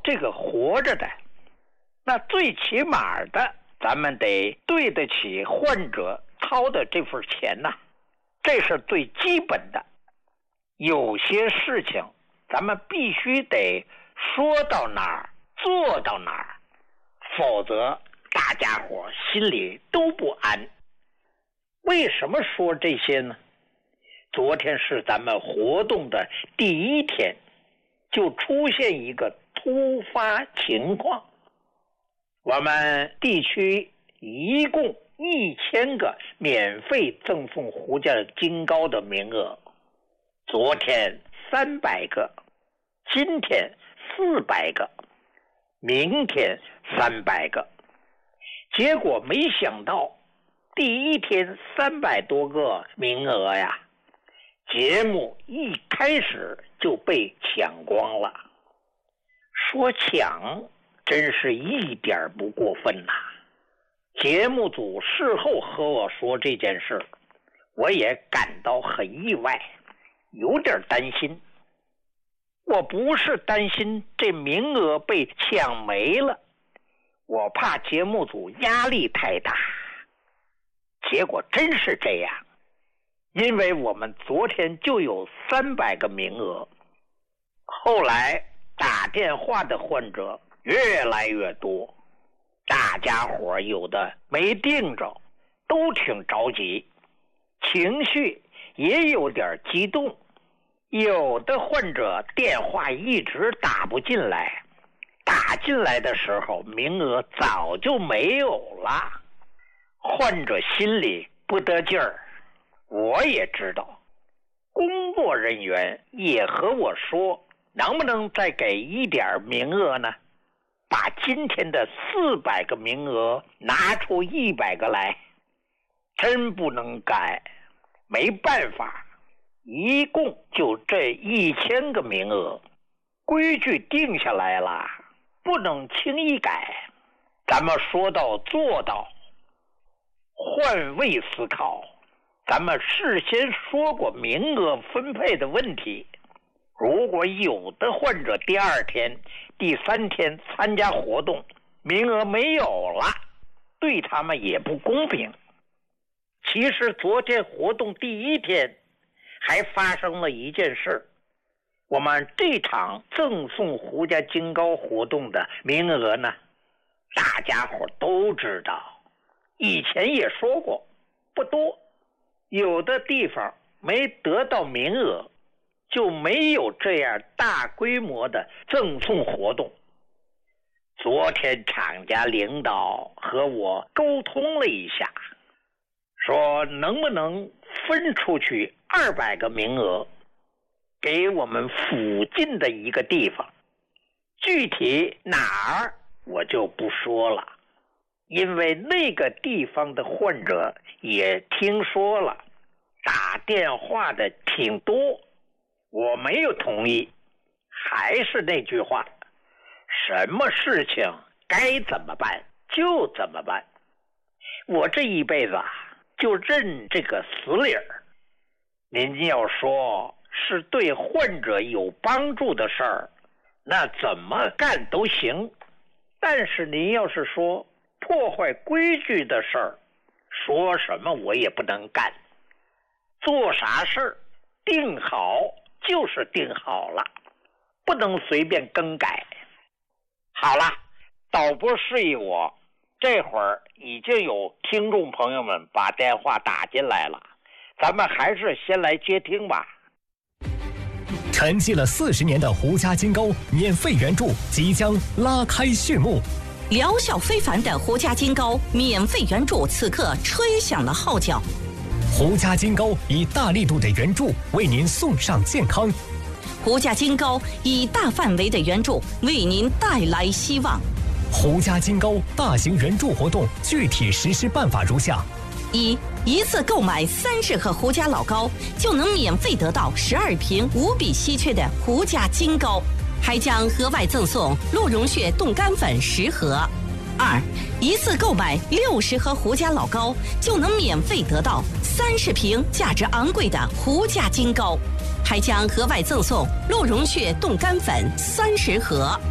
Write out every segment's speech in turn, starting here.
这个活着的，那最起码的咱们得对得起患者掏的这份钱呐，这是最基本的。有些事情咱们必须得说到哪儿做到哪儿，否则大家伙心里都不安。为什么说这些呢？昨天是咱们活动的第1天，就出现一个突发情况。我们地区一共1000个免费赠送胡家金糕的名额，昨天300个，今天400个，明天300个。结果没想到第1天300多个名额呀，节目一开始就被抢光了。说抢真是一点不过分呐。节目组事后和我说这件事，我也感到很意外，有点担心。我不是担心这名额被抢没了，我怕节目组压力太大。结果真是这样，因为我们昨天就有300个名额，后来打电话的患者越来越多，大家伙有的没订着，都挺着急，情绪也有点激动。有的患者电话一直打不进来，打进来的时候名额早就没有了，患者心里不得劲儿。我也知道，工作人员也和我说，能不能再给一点名额呢？把今天的400个名额拿出100个来。真不能改，没办法，一共就这1000个名额，规矩定下来了，不能轻易改。咱们说到做到，换位思考，咱们事先说过名额分配的问题。如果有的患者第2天、第3天参加活动，名额没有了，对他们也不公平。其实昨天活动第1天还发生了一件事，我们这场赠送胡家金糕活动的名额呢，大家伙都知道，以前也说过，不多，有的地方没得到名额，就没有这样大规模的赠送活动。昨天厂家领导和我沟通了一下，说能不能分出去200个名额给我们附近的一个地方，具体哪儿我就不说了，因为那个地方的患者也听说了，打电话的挺多，我没有同意。还是那句话，什么事情该怎么办就怎么办。我这一辈子就认这个死理儿。您要说是对患者有帮助的事儿，那怎么干都行。但是您要是说破坏规矩的事儿，说什么我也不能干。做啥事儿定好就是定好了，不能随便更改。好了，导播示意我，这会儿已经有听众朋友们把电话打进来了，咱们还是先来接听吧。 沉寂了40年的胡家金糕免费援助即将拉开序幕， 疗效非凡的胡家金糕免费援助此刻吹响了号角。 胡家金糕以大力度的援助为您送上健康， 胡家金糕以大范围的援助为您带来希望。 胡家金糕大型援助活动具体实施办法如下： 一次购买30盒胡家老糕，就能免费得到12瓶无比稀缺的胡家金糕，还将额外赠送鹿茸血冻干粉10盒。一次购买60盒胡家老糕，就能免费得到30瓶价值昂贵的胡家金糕，还将额外赠送鹿茸血冻干粉30盒。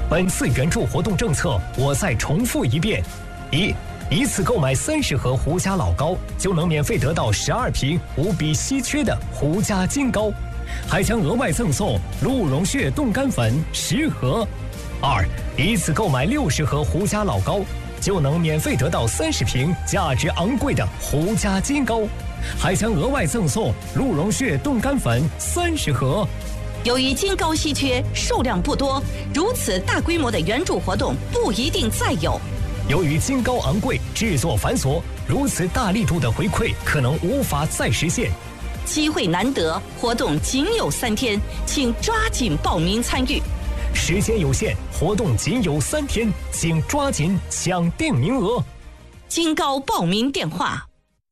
本次援助活动政策我再重复一遍：一次购买30盒胡家老高，就能免费得到12瓶无比稀缺的胡家金膏，还将额外赠送鹿茸血冻干粉10盒。一次购买60盒胡家老高，就能免费得到30瓶价值昂贵的胡家金膏，还将额外赠送鹿茸血冻干粉30盒。 由于金膏稀缺，数量不多，如此大规模的援助活动不一定再有。 由于金膏昂贵，制作繁琐，如此大力度的回馈可能无法再实现。 机会难得，活动仅有3天，请抓紧报名参与。 时间有限，活动仅有3天，请抓紧抢定名额。 金膏报名电话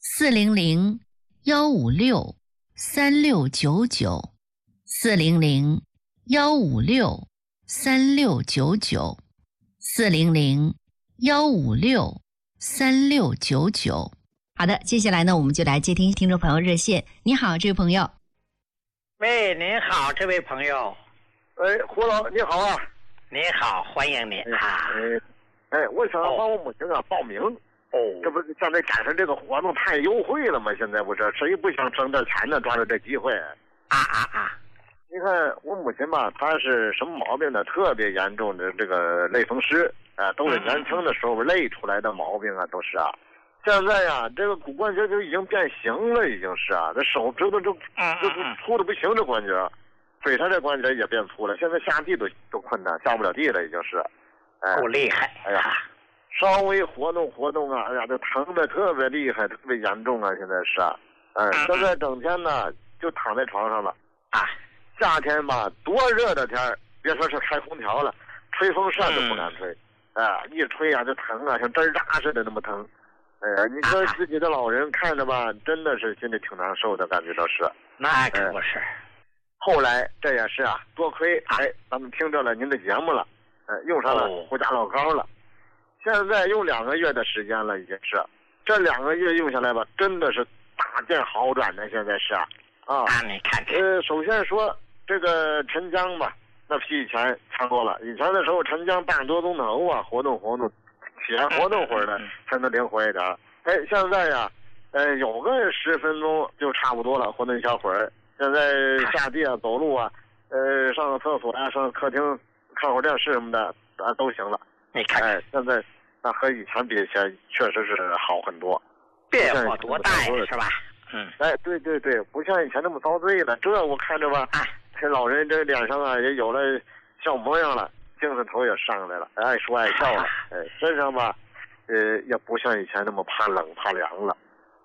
400-156-3699，400-156-3699。好的，接下来呢，我们就来接听听众朋友热线。你好，这位朋友。 喂，您好，这位朋友。 胡老你好啊。 你好，欢迎您啊。 我想帮我母亲报名。这不是现在赶上这个活动太优惠了吗？现在不是谁不想挣点钱呢？抓住这机会。你看我母亲吧，她是什么毛病呢？特别严重的这个类风湿都是年轻的时候累出来的毛病啊，都是啊。现在呀，这个骨关节就已经变形了，已经是啊，这手指头就粗的不行，这关节，腿上这关节也变粗了，现在下地都困难，下不了地了，已经是。 够厉害！ 哎呀，稍微活动活动啊，哎呀，这疼的特别厉害，特别严重啊，现在是啊。现在整天呢就躺在床上了啊。夏天吧，多热的天儿，别说是开空调了，吹风扇都不敢吹，一吹啊就疼啊，像针扎似的那么疼。你说自己的老人看着吧，真的是心里挺难受的，感觉到是。 那可不是。 后来这也是啊，多亏咱们听着了您的节目了，用上了胡家老膏了。现在用2个月的时间了，已经是。这2个月用下来吧，真的是大见好转的，现在是啊。 你看看。 首先说这个陈江吧，那比以前强多了。以前的时候，陈江大多钟头啊，活动活动。起来活动会儿呢，才能灵活一点。现在呀，有个10分钟就差不多了，活动一小会儿。现在下地啊，走路啊，上个厕所啊，上客厅看会儿电视什么的都行了。 你看， 现在那和以前比起来，确实是好很多。 变化多大呀，是吧？ 对对对，不像以前那么遭罪了。这我看着吧，这老人这脸上啊也有了笑模样了。精神头也上来了，爱说爱笑了，身上吧，也不像以前那么怕冷怕凉了，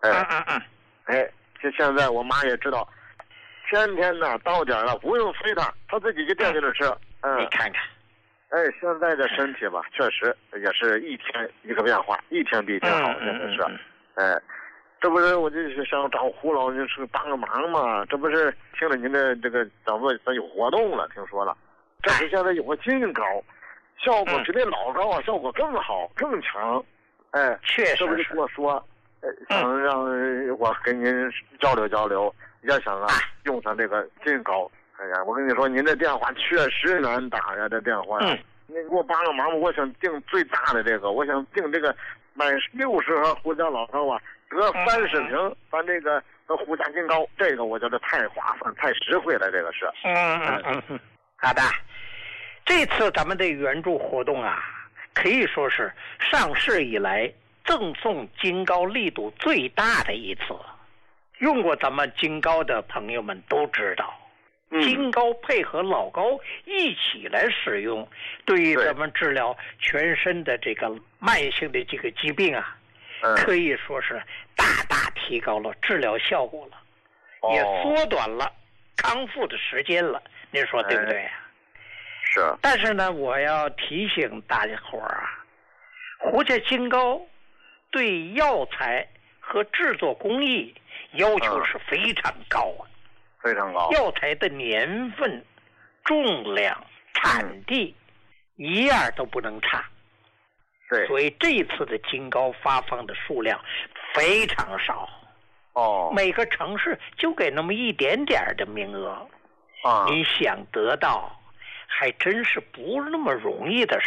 就现在我妈也知道，天天呢到点了不用催她自己就惦记着吃， 你看看， 现在的身体吧，确实也是一天一个变化，一天比一天好，真的是，这不是我就是想找胡老师是帮个忙嘛，这不是听了您的这个咱有活动了，听说了。这是现在有个金膏，效果比那老膏啊效果更好更强， 确实。 这不是跟我说，想让我跟您交流交流，也想用上这个金膏。哎呀，我跟你说，您这电话确实难打呀，这电话呀，你给我帮个忙吧，我想订最大的这个，我想订这个买60盒胡椒老膏啊，得30瓶，咱这个胡家金膏，这个我觉得太划算太实惠了，这个是。 好的，这次咱们的援助活动啊，可以说是上市以来赠送金膏力度最大的一次。用过咱们金膏的朋友们都知道，金膏配合老膏一起来使用，对于咱们治疗全身的这个慢性的这个疾病啊，可以说是大大提高了治疗效果了，也缩短了康复的时间了。您说对不对呀？ 是。 但是呢，我要提醒大家伙儿啊，胡家金膏对药材和制作工艺要求是非常高啊， 非常高。 药材的年份、重量、产地，一样都不能差。 对。 所以这一次的金膏发放的数量非常少。每个城市就给那么一点点的名额。你想得到还真是不那么容易的